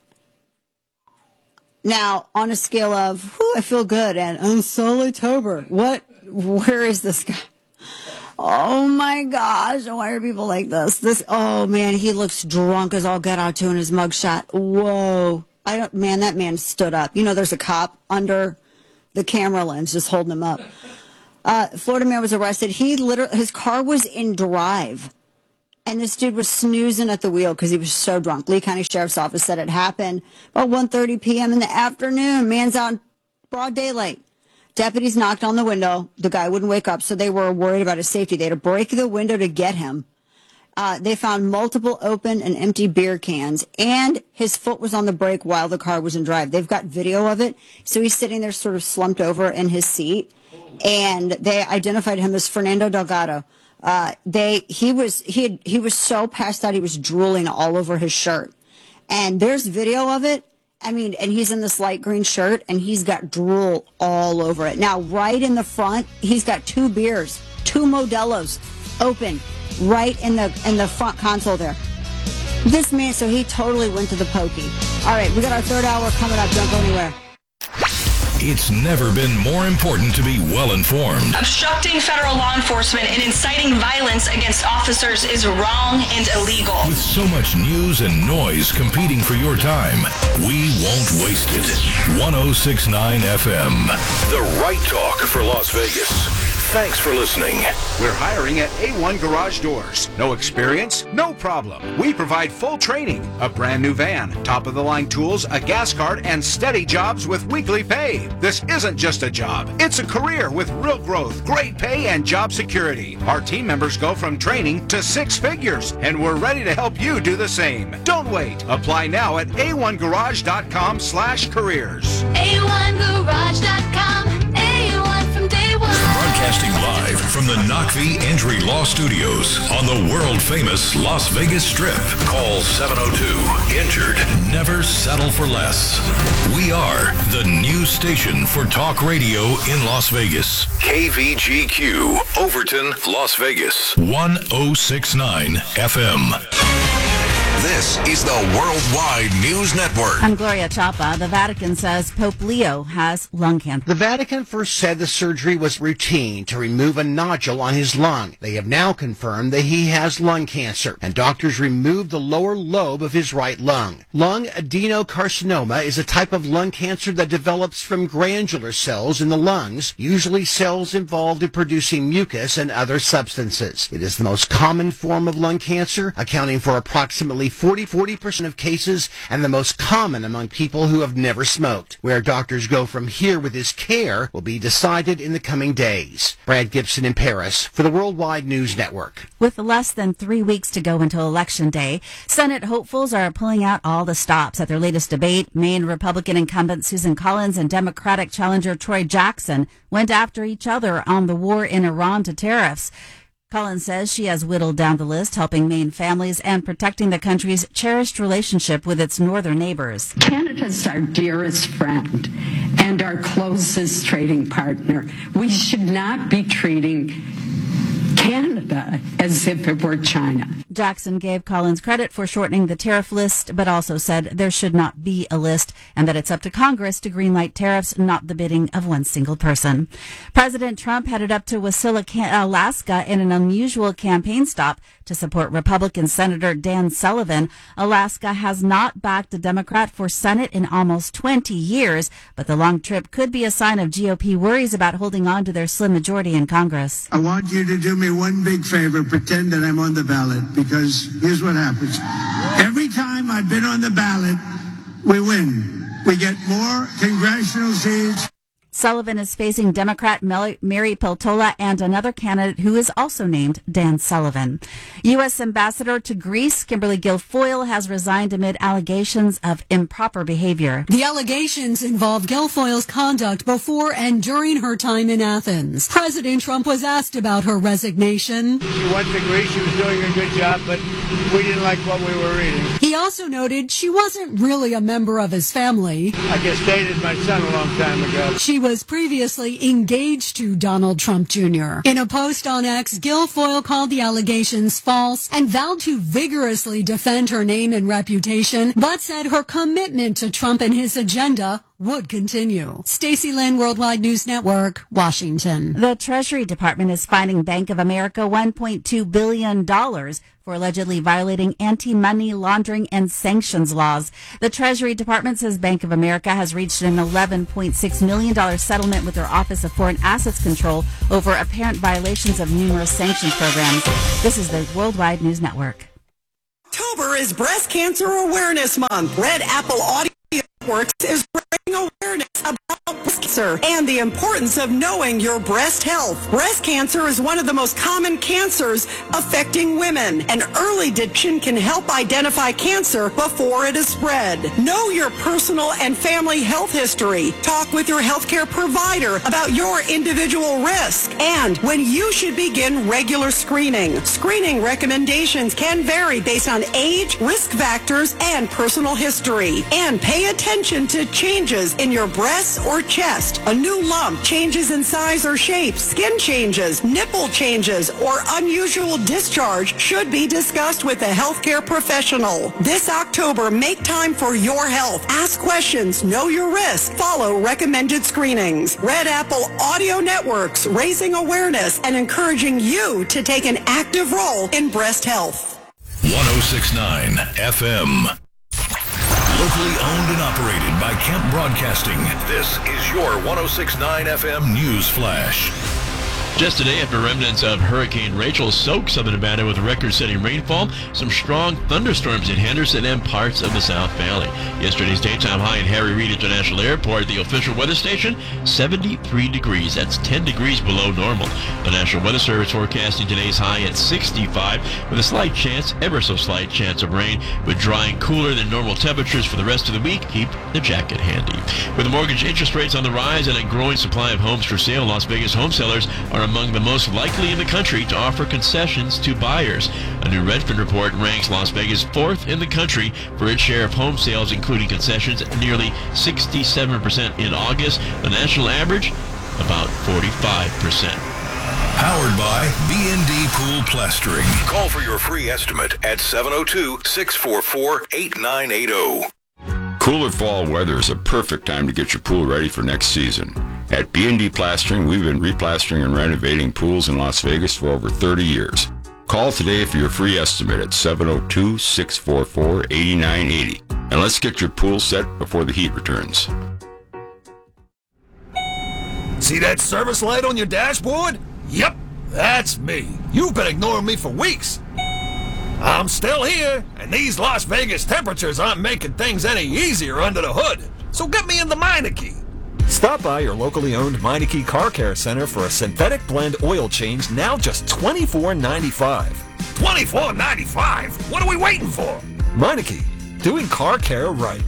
Now, on a scale of, I feel good, and I'm so sober. Where is this guy? Oh my gosh, why are people like this? Oh man, he looks drunk as all get out too in his mugshot. Whoa. That man stood up. You know, there's a cop under the camera lens just holding him up. Florida man was arrested. His car was in drive. And this dude was snoozing at the wheel because he was so drunk. Lee County Sheriff's Office said it happened about 1:30 p.m. in the afternoon. Man's out in broad daylight. Deputies knocked on the window. The guy wouldn't wake up, so they were worried about his safety. They had to break the window to get him. They found multiple open and empty beer cans, and his foot was on the brake while the car was in drive. They've got video of it. So he's sitting there sort of slumped over in his seat, and they identified him as Fernando Delgado. He was so passed out he was drooling all over his shirt. And there's video of it. I mean, and he's in this light green shirt and he's got drool all over it. Now, right in the front, he's got 2 beers, 2 Modelo's open right in the front console there. This man, so he totally went to the pokey. All right, we got our 3rd hour coming up. Don't go anywhere. It's never been more important to be well informed. Obstructing federal law enforcement and inciting violence against officers is wrong and illegal. With so much news and noise competing for your time, we won't waste it. 106.9 FM. The right talk for Las Vegas. Thanks for listening. We're hiring at A1 Garage Doors. No experience? No problem. We provide full training, a brand new van, top-of-the-line tools, a gas card, and steady jobs with weekly pay. This isn't just a job. It's a career with real growth, great pay, and job security. Our team members go from training to 6 figures, and we're ready to help you do the same. Don't wait. Apply now at a1garage.com/careers. A1garage.com. A1 from day one. Broadcasting live from the Knockvie Entry Law Studios on the world-famous Las Vegas Strip. Call 702-INJURED. Never settle for less. We are the new station for talk radio in Las Vegas. KVGQ, Overton, Las Vegas. 106.9 FM. This is the Worldwide News Network. I'm Gloria Chapa. The Vatican says Pope Leo has lung cancer. The Vatican first said the surgery was routine to remove a nodule on his lung. They have now confirmed that he has lung cancer, and doctors removed the lower lobe of his right lung. Lung adenocarcinoma is a type of lung cancer that develops from glandular cells in the lungs, usually cells involved in producing mucus and other substances. It is the most common form of lung cancer, accounting for approximately 40% of cases, and the most common among people who have never smoked. Where doctors go from here with his care will be decided in the coming days. Brad Gibson in Paris for the Worldwide News Network. With less than 3 weeks to go until Election Day, Senate hopefuls are pulling out all the stops at their latest debate. Maine Republican incumbent Susan Collins and Democratic challenger Troy Jackson went after each other on the war in Iran to tariffs. Collins says she has whittled down the list, helping Maine families and protecting the country's cherished relationship with its northern neighbors. Canada's our dearest friend and our closest trading partner. We should not be treating Canada as if it were China. Jackson gave Collins credit for shortening the tariff list, but also said there should not be a list and that it's up to Congress to greenlight tariffs, not the bidding of one single person. President Trump headed up to Wasilla, Alaska in an unusual campaign stop to support Republican Senator Dan Sullivan. Alaska has not backed a Democrat for Senate in almost 20 years, but the long trip could be a sign of GOP worries about holding on to their slim majority in Congress. I want you to do me one big favor, pretend that I'm on the ballot, because here's what happens. Every time I've been on the ballot, we win. We get more congressional seats. Sullivan is facing Democrat Mary Peltola and another candidate who is also named Dan Sullivan. U.S. Ambassador to Greece, Kimberly Guilfoyle, has resigned amid allegations of improper behavior. The allegations involve Guilfoyle's conduct before and during her time in Athens. President Trump was asked about her resignation. She went to Greece. She was doing a good job, but we didn't like what we were reading. He also noted she wasn't really a member of his family. I just dated my son a long time ago. She was previously engaged to Donald Trump Jr. In a post on X, Guilfoyle called the allegations false and vowed to vigorously defend her name and reputation, but said her commitment to Trump and his agenda would continue. Stacey Lynn, Worldwide News Network, Washington. The Treasury Department is fining Bank of America $1.2 billion for allegedly violating anti-money laundering and sanctions laws. The Treasury Department says Bank of America has reached an $11.6 million settlement with their Office of Foreign Assets Control over apparent violations of numerous sanctions programs. This is the Worldwide News Network. October is Breast Cancer Awareness Month. Red Apple Audio Networks is bringing awareness about breast cancer and the importance of knowing your breast health. Breast cancer is one of the most common cancers affecting women, and early detection can help identify cancer before it is spread. Know your personal and family health history. Talk with your healthcare provider about your individual risk and when you should begin regular screening. Screening recommendations can vary based on age, risk factors, and personal history. And pay attention to changes in your breasts or chest. A new lump, changes in size or shape, skin changes, nipple changes, or unusual discharge should be discussed with a healthcare professional. This October, make time for your health. Ask questions, know your risk, follow recommended screenings. Red Apple Audio Networks, raising awareness and encouraging you to take an active role in breast health. 106.9 FM. Locally owned and operated by Kemp Broadcasting. This is your 106.9 FM News Flash. Just today, after remnants of Hurricane Rachel soaked southern Nevada with record-setting rainfall, some strong thunderstorms in Henderson and parts of the South Valley. Yesterday's daytime high at Harry Reid International Airport, the official weather station, 73 degrees. That's 10 degrees below normal. The National Weather Service forecasting today's high at 65 with a slight chance, ever so slight chance of rain, with dry and cooler than normal temperatures for the rest of the week. Keep the jacket handy. With the mortgage interest rates on the rise and a growing supply of homes for sale, Las Vegas home sellers are among the most likely in the country to offer concessions to buyers. A new Redfin report ranks Las Vegas fourth in the country for its share of home sales, including concessions, nearly 67% in August. The national average, about 45%. Powered by B&D Pool Plastering. Call for your free estimate at 702-644-8980. Cooler fall weather is a perfect time to get your pool ready for next season. At B&D Plastering, we've been replastering and renovating pools in Las Vegas for over 30 years. Call today for your free estimate at 702-644-8980. And let's get your pool set before the heat returns. See that service light on your dashboard? Yep, that's me. You've been ignoring me for weeks. I'm still here, and these Las Vegas temperatures aren't making things any easier under the hood. So get me in the Meineke. Stop by your locally owned Meineke Car Care Center for a synthetic blend oil change, now just $24.95. $24.95? What are we waiting for? Meineke, doing car care right.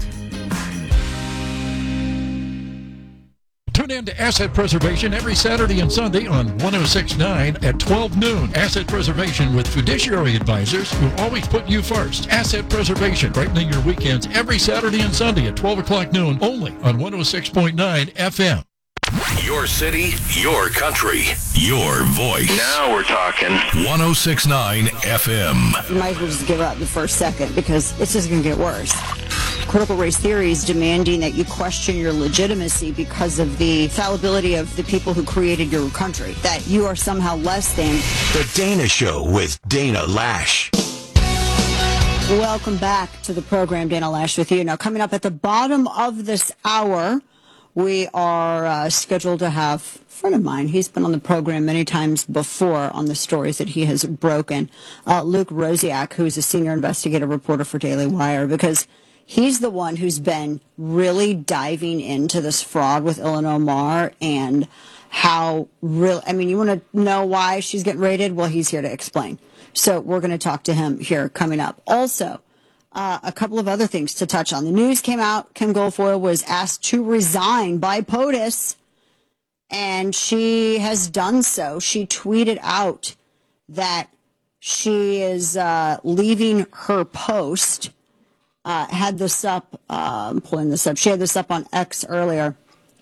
Tune in to Asset Preservation every Saturday and Sunday on 106.9 at 12 noon. Asset Preservation with fiduciary advisors who always put you first. Asset Preservation, brightening your weekends every Saturday and Sunday at 12 o'clock noon, only on 106.9 FM. Your city, your country, your voice. Now we're talking. 106.9 FM. You might as well just give up the first second because it's just going to get worse. Critical race theory is demanding that you question your legitimacy because of the fallibility of the people who created your country, that you are somehow less than. The Dana Show with Dana Lash. Welcome back to the program, Dana Lash with you. Now, coming up at the bottom of this hour, we are scheduled to have a friend of mine. He's been on the program many times before on the stories that he has broken. Luke Rosiak, who's a senior investigative reporter for Daily Wire, because he's the one who's been really diving into this fraud with Ilhan Omar and how real. I mean, you want to know why she's getting raided? Well, he's here to explain. So we're going to talk to him here coming up. Also, a couple of other things to touch on. The news came out. Kim Guilfoyle was asked to resign by POTUS, and she has done so. She tweeted out that she is leaving her post. Had this up, I'm pulling this up. She had this up on X earlier.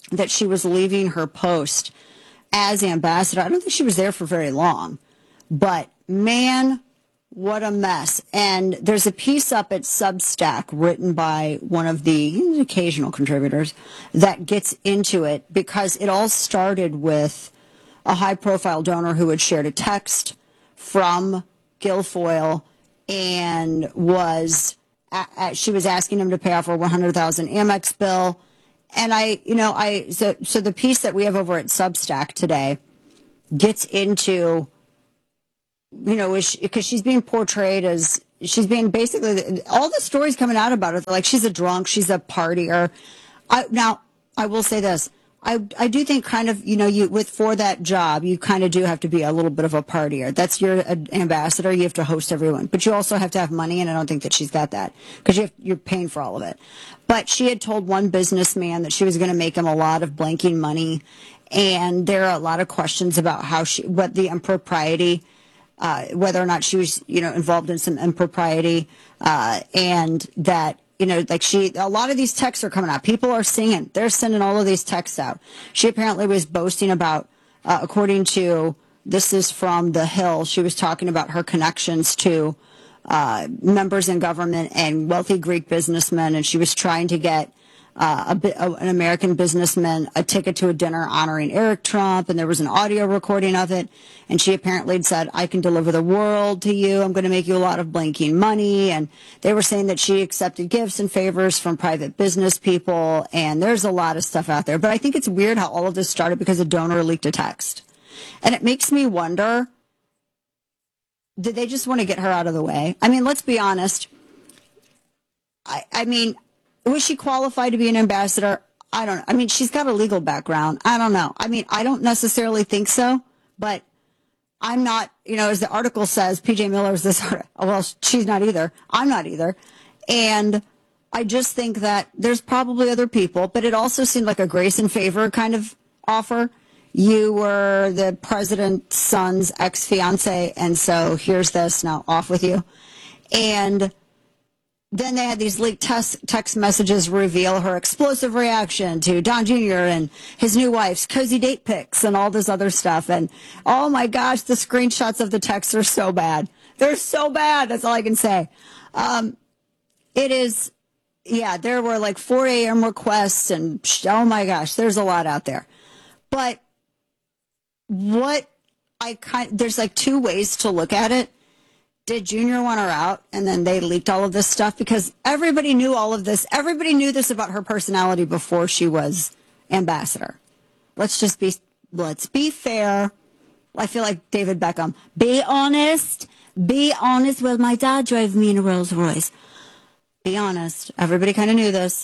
that she was leaving her post as ambassador. I don't think she was there for very long, but man, what a mess. And there's a piece up at Substack written by one of the occasional contributors that gets into it, because it all started with a high-profile donor who had shared a text from Guilfoyle and she was asking him to pay off her $100,000 Amex bill. And so the piece that we have over at Substack today gets into, because she's being portrayed as, she's being basically, all the stories coming out about her, like she's a drunk, she's a partier. Now, I will say this. I do think kind of, for that job, you kind of do have to be a little bit of a partier. That's your ambassador. You have to host everyone. But you also have to have money, and I don't think that she's got that because you're paying for all of it. But she had told one businessman that she was going to make him a lot of blanking money, and there are a lot of questions about what the impropriety, whether or not she was, involved in some impropriety, and that, a lot of these texts are coming out. People are singing. They're sending all of these texts out. She apparently was boasting about, according to, this is from The Hill, she was talking about her connections to members in government and wealthy Greek businessmen, and she was trying to get an American businessman a ticket to a dinner honoring Eric Trump, and there was an audio recording of it, and she apparently had said, I can deliver the world to you, I'm going to make you a lot of blanking money, and they were saying that she accepted gifts and favors from private business people, and there's a lot of stuff out there. But I think it's weird how all of this started because a donor leaked a text. And it makes me wonder, did they just want to get her out of the way? I mean, let's be honest. I mean, was she qualified to be an ambassador? I don't know. I mean, she's got a legal background. I don't know. I mean, I don't necessarily think so, but I'm not, as the article says, PJ Miller is this, well, she's not either. I'm not either. And I just think that there's probably other people, but it also seemed like a grace and favor kind of offer. You were the president's son's ex-fiance, and so here's this, now off with you. And then they had these leaked text messages reveal her explosive reaction to Don Jr. and his new wife's cozy date pics and all this other stuff. And, oh, my gosh, the screenshots of the texts are so bad. They're so bad. That's all I can say. It is, there were like 4 a.m. requests, and, oh, my gosh, there's a lot out there. But there's like two ways to look at it. Did Junior want her out, and then they leaked all of this stuff? Because everybody knew all of this. Everybody knew this about her personality before she was ambassador. Let's be fair. I feel like David Beckham. Be honest. Be honest. Well, my dad drove me in a Rolls Royce. Be honest. Everybody kind of knew this.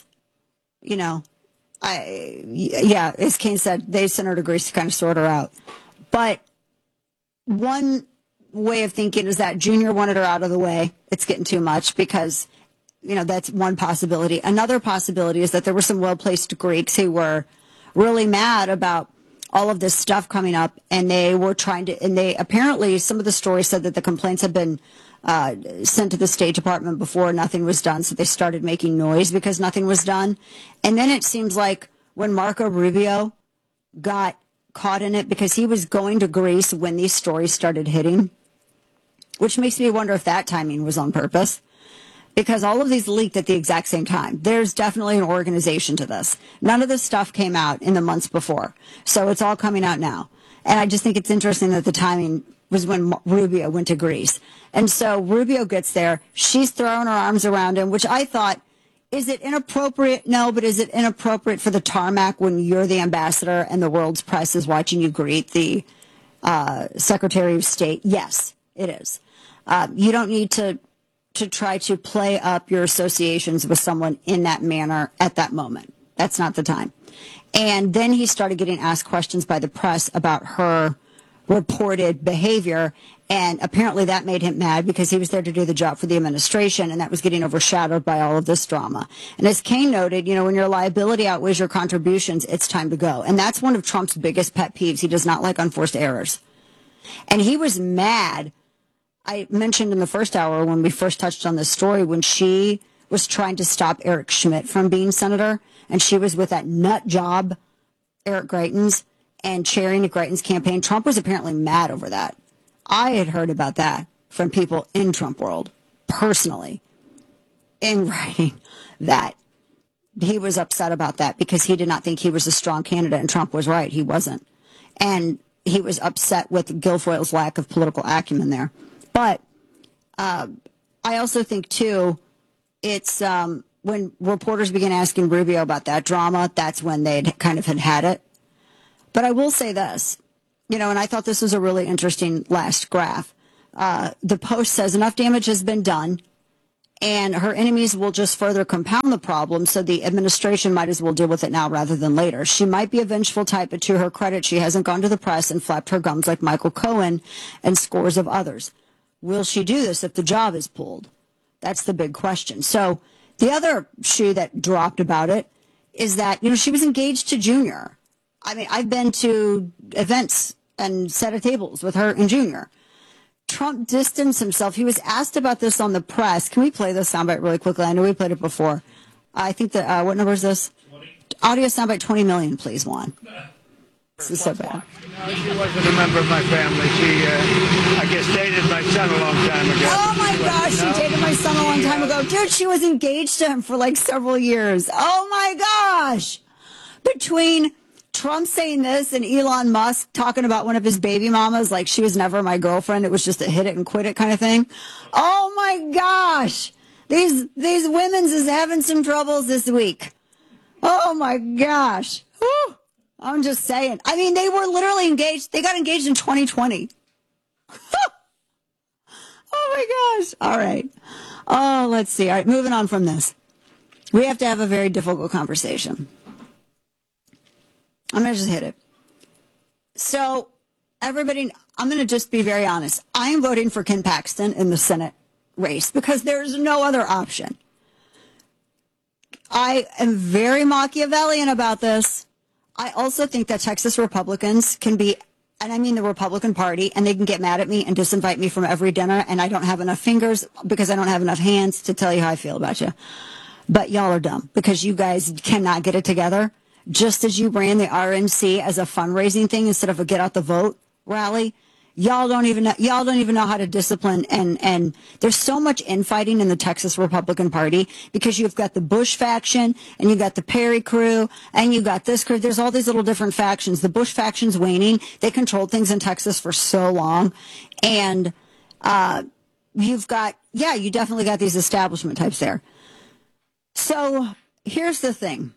As Kane said, they sent her to Greece to kind of sort her out. But one way of thinking is that Junior wanted her out of the way. It's getting too much because, that's one possibility. Another possibility is that there were some well-placed Greeks who were really mad about all of this stuff coming up, and they were apparently, some of the stories said that the complaints had been sent to the State Department before nothing was done, so they started making noise because nothing was done. And then it seems like when Marco Rubio got caught in it, because he was going to Greece when these stories started hitting, which makes me wonder if that timing was on purpose, because all of these leaked at the exact same time. There's definitely an organization to this. None of this stuff came out in the months before, so it's all coming out now. And I just think it's interesting that the timing was when Rubio went to Greece. And so Rubio gets there. She's throwing her arms around him, which I thought, is it inappropriate? No, but is it inappropriate for the tarmac when you're the ambassador and the world's press is watching you greet the Secretary of State? Yes, it is. You don't need to try to play up your associations with someone in that manner at that moment. That's not the time. And then he started getting asked questions by the press about her reported behavior, and apparently that made him mad because he was there to do the job for the administration, and that was getting overshadowed by all of this drama. And as Kane noted, when your liability outweighs your contributions, it's time to go. And that's one of Trump's biggest pet peeves. He does not like unforced errors. And he was mad. I mentioned in the first hour when we first touched on this story, when she was trying to stop Eric Schmidt from being senator, and she was with that nut job Eric Greitens and chairing the Greitens campaign. Trump was apparently mad over that. I had heard about that from people in Trump world, personally, in writing that he was upset about that because he did not think he was a strong candidate, and Trump was right. He wasn't. And he was upset with Guilfoyle's lack of political acumen there. But I also think, too, it's when reporters began asking Rubio about that drama, that's when they'd kind of had it. But I will say this, and I thought this was a really interesting last graph. The Post says enough damage has been done, and her enemies will just further compound the problem, so the administration might as well deal with it now rather than later. She might be a vengeful type, but to her credit, she hasn't gone to the press and flapped her gums like Michael Cohen and scores of others. Will she do this if the job is pulled? That's the big question. So the other shoe that dropped about it is that, she was engaged to Junior. I mean, I've been to events and set of tables with her and Junior. Trump distanced himself. He was asked about this on the press. Can we play this soundbite really quickly? I know we played it before. I think that, what number is this? 20. Audio soundbite 20 million, please, Juan. This is so bad. No, she wasn't a member of my family. She, I guess, dated my son a long time ago. Oh, my gosh, she dated my son a long time ago. Dude, she was engaged to him for like several years. Oh, my gosh. Between Trump saying this and Elon Musk talking about one of his baby mamas, like she was never my girlfriend, it was just a hit it and quit it kind of thing. Oh, my gosh. These women's is having some troubles this week. Oh, my gosh. Whew. I'm just saying. I mean, they were literally engaged. They got engaged in 2020. Oh, my gosh. All right. Oh, let's see. All right, moving on from this. We have to have a very difficult conversation. I'm going to just hit it. So, everybody, I'm going to just be very honest. I am voting for Ken Paxton in the Senate race because there's no other option. I am very Machiavellian about this. I also think that Texas Republicans can be, and I mean the Republican Party, and they can get mad at me and disinvite me from every dinner, and I don't have enough fingers because I don't have enough hands to tell you how I feel about you. But y'all are dumb because you guys cannot get it together. Just as you ran the RNC as a fundraising thing instead of a get out the vote rally, y'all don't even know how to discipline, and there's so much infighting in the Texas Republican Party because you've got the Bush faction and you got the Perry crew and you got this crew. There's all these little different factions. The Bush faction's waning. They controlled things in Texas for so long, and you've got you definitely got these establishment types there. So here's the thing.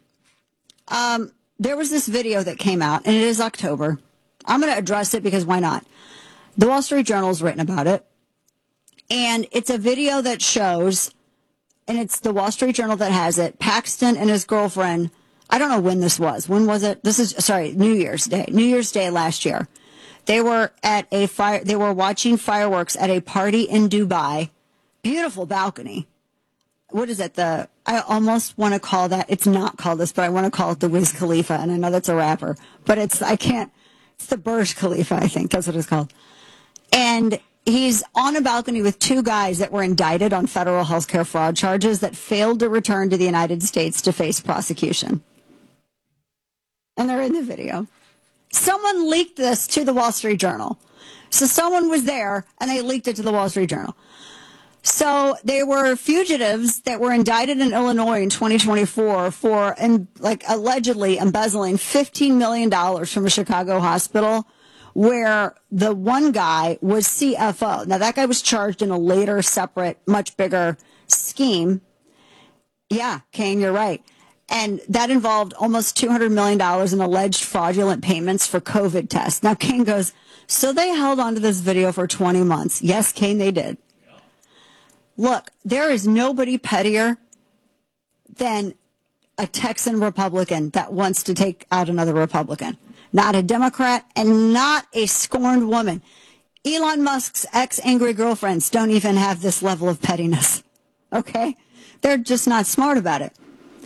There was this video that came out, and it is October. I'm going to address it because why not? The Wall Street Journal has written about it, and it's a video that shows, and it's the Wall Street Journal that has it, Paxton and his girlfriend, I don't know when this was. When was it? New Year's Day last year. They were at they were watching fireworks at a party in Dubai. Beautiful balcony. What is it? I almost want to call that, it's not called this, but I want to call it the Wiz Khalifa, and I know that's a rapper, but it's the Burj Khalifa, I think. That's what it's called. And he's on a balcony with two guys that were indicted on federal healthcare fraud charges that failed to return to the United States to face prosecution. And they're in the video. Someone leaked this to the Wall Street Journal. So someone was there, and they leaked it to the Wall Street Journal. So they were fugitives that were indicted in Illinois in 2024 for allegedly embezzling $15 million from a Chicago hospital where the one guy was CFO. Now, that guy was charged in a later, separate, much bigger scheme. Yeah, Kane, you're right. And that involved almost $200 million in alleged fraudulent payments for COVID tests. Now, Kane goes, so they held on to this video for 20 months. Yes, Kane, they did. Look, there is nobody pettier than a Texan Republican that wants to take out another Republican. Not a Democrat and not a scorned woman. Elon Musk's ex-angry girlfriends don't even have this level of pettiness. Okay? They're just not smart about it.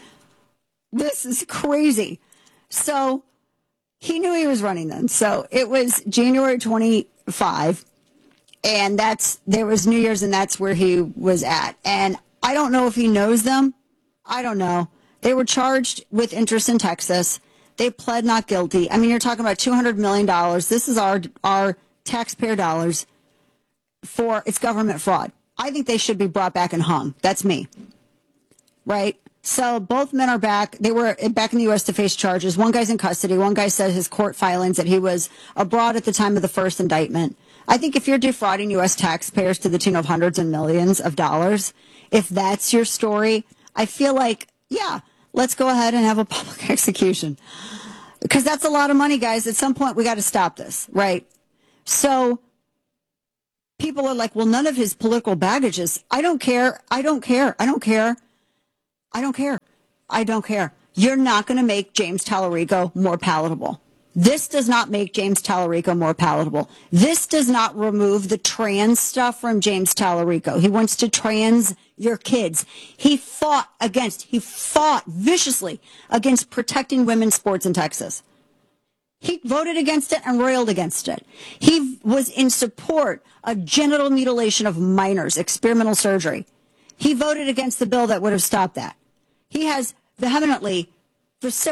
This is crazy. So he knew he was running then. So it was January 25. And there was New Year's, and that's where he was at. And I don't know if he knows them. I don't know. They were charged with interest in Texas. They pled not guilty. I mean, you're talking about $200 million. This is our taxpayer dollars for its government fraud. I think they should be brought back and hung. That's me. Right? So both men are back. They were back in the U.S. to face charges. One guy's in custody. One guy said his court filings that he was abroad at the time of the first indictment. I think if you're defrauding U.S. taxpayers to the tune of hundreds and millions of dollars, if that's your story, I feel like, yeah, let's go ahead and have a public execution. Because that's a lot of money, guys. At some point, we got to stop this, right? So people are like, well, none of his political baggage is. I don't care. I don't care. I don't care. I don't care. I don't care. You're not going to make James Tallarico more palatable. This does not make James Tallarico more palatable. This does not remove the trans stuff from James Tallarico. He wants to trans your kids. He fought viciously against protecting women's sports in Texas. He voted against it and railed against it. He was in support of genital mutilation of minors, experimental surgery. He voted against the bill that would have stopped that. He has vehemently